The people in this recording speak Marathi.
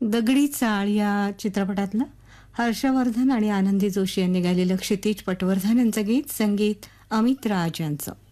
दगडी चाळ या चित्रपटातलं हर्षवर्धन आणि आनंदी जोशी यांनी गायलेलं क्षितिज पटवर्धन यांचं गीत, संगीत अमित राज यांचं.